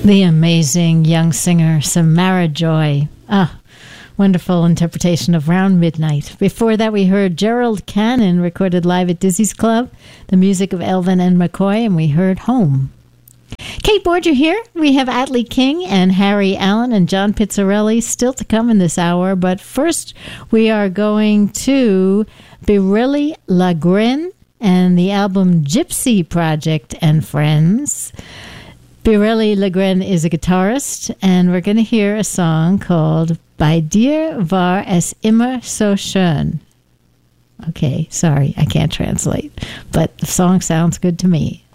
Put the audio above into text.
The amazing young singer Samara Joy. Wonderful interpretation of Round Midnight. Before that, we heard Gerald Cannon recorded live at Dizzy's Club, the music of Elvin and McCoy, and we heard Home. Kate Borger here. We have Atlee King and Harry Allen and John Pizzarelli still to come in this hour, but first we are going to Biréli Lagrène and the album Gypsy Project and Friends. Biréli Lagrène is a guitarist, and we're going to hear a song called Bei dir war es immer so schön. Okay, sorry, I can't translate, but the song sounds good to me.